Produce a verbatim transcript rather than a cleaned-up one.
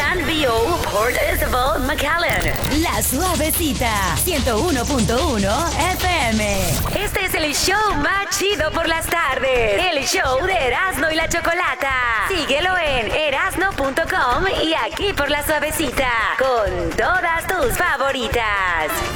Grandview, Port Isabel, McAllen. La Suavecita, ciento uno punto uno F M. Este es el show más chido por las tardes. El show de Erasmo y la Chocolata. Síguelo en erasno punto com y aquí por La Suavecita. Con todas tus favoritas.